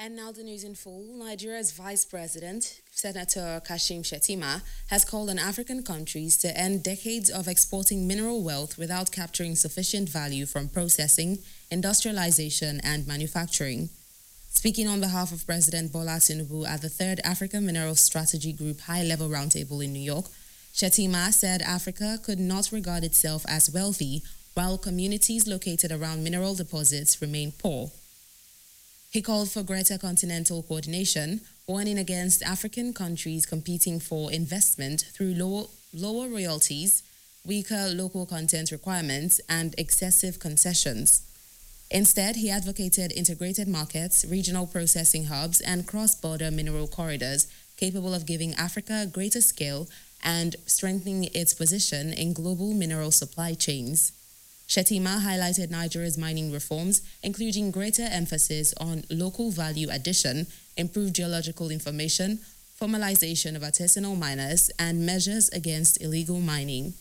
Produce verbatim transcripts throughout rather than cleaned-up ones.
And now the news in full. Nigeria's Vice President, Senator Kashim Shettima, has called on African countries to end decades of exporting mineral wealth without capturing sufficient value from processing, industrialization, and manufacturing. Speaking on behalf of President Bola Tinubu at the third African Mineral Strategy Group High-Level Roundtable in New York, Shettima said Africa could not regard itself as wealthy while communities located around mineral deposits remain poor. He called for greater continental coordination, warning against African countries competing for investment through lower, lower royalties, weaker local content requirements, and excessive concessions. Instead, he advocated integrated markets, regional processing hubs, and cross-border mineral corridors capable of giving Africa greater scale and strengthening its position in global mineral supply chains. Shettima highlighted Nigeria's mining reforms, including greater emphasis on local value addition, improved geological information, formalization of artisanal miners, and measures against illegal mining.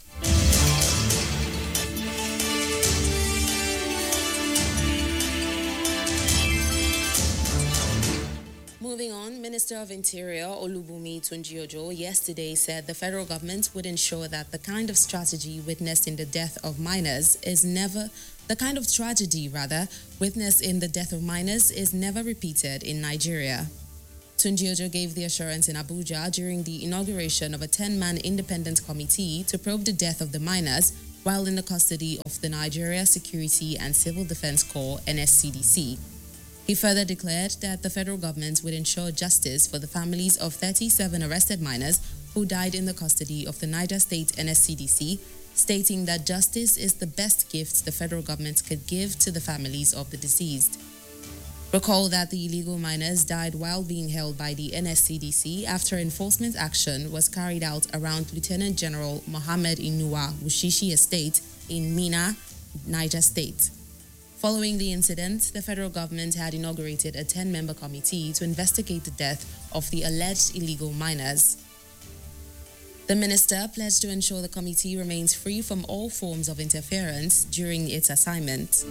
Moving on, Minister of Interior Olubunmi Tunji-Ojo yesterday said the federal government would ensure that the kind of strategy witnessed in the death of miners is never, the kind of tragedy rather, witnessed in the death of miners is never repeated in Nigeria. Tunji-Ojo gave the assurance in Abuja during the inauguration of a ten-man independent committee to probe the death of the miners while in the custody of the Nigeria Security and Civil Defense Corps N S C D C. He further declared that the federal government would ensure justice for the families of thirty-seven arrested miners who died in the custody of the Niger State N S C D C, stating that justice is the best gift the federal government could give to the families of the deceased. Recall that the illegal miners died while being held by the N S C D C after enforcement action was carried out around Lieutenant General Mohammed Inuwa Wushishi Estate in Mina, Niger State. Following the incident, the federal government had inaugurated a ten-member committee to investigate the death of the alleged illegal miners. The minister pledged to ensure the committee remains free from all forms of interference during its assignment.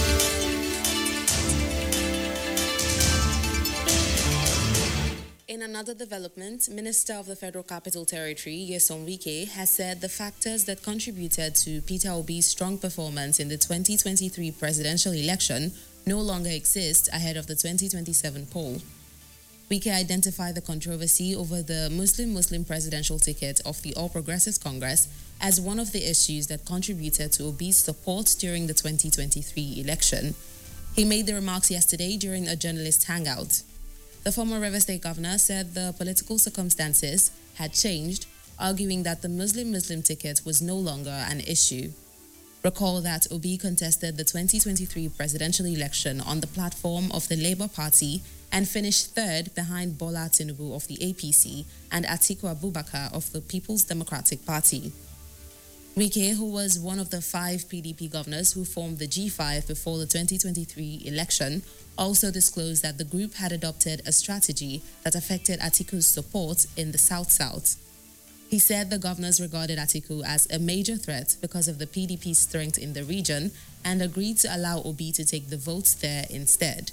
In another development, Minister of the Federal Capital Territory, Nyesom Wike, has said the factors that contributed to Peter Obi's strong performance in the twenty twenty-three presidential election no longer exist ahead of the twenty twenty-seven poll. Wike identified the controversy over the Muslim-Muslim presidential ticket of the All Progressives Congress as one of the issues that contributed to Obi's support during the twenty twenty-three election. He made the remarks yesterday during a journalist hangout. The former Rivers State governor said the political circumstances had changed, arguing that the Muslim-Muslim ticket was no longer an issue. Recall that Obi contested the twenty twenty-three presidential election on the platform of the Labour Party and finished third behind Bola Tinubu of the A P C and Atiku Abubakar of the People's Democratic Party. Wike, who was one of the five P D P governors who formed the G five before the twenty twenty-three election, also disclosed that the group had adopted a strategy that affected Atiku's support in the South-South. He said the governors regarded Atiku as a major threat because of the P D P's strength in the region and agreed to allow Obi to take the votes there instead.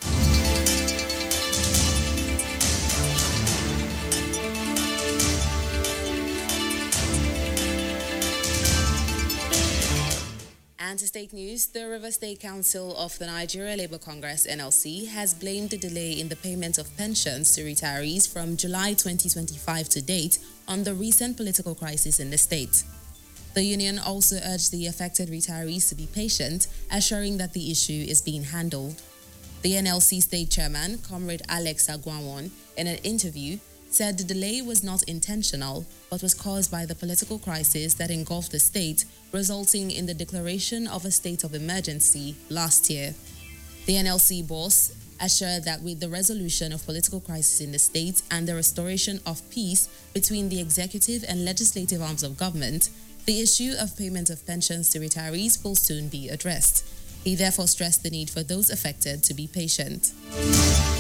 And to state news, the Rivers State Council of the Nigeria Labour Congress N L C has blamed the delay in the payment of pensions to retirees from July twenty twenty-five to date on the recent political crisis in the state. The union also urged the affected retirees to be patient, assuring that the issue is being handled. The N L C state chairman, Comrade Alex Agwanwon, in an interview, said the delay was not intentional, but was caused by the political crisis that engulfed the state, resulting in the declaration of a state of emergency last year. The N L C boss assured that with the resolution of political crisis in the state and the restoration of peace between the executive and legislative arms of government, the issue of payment of pensions to retirees will soon be addressed. He therefore stressed the need for those affected to be patient.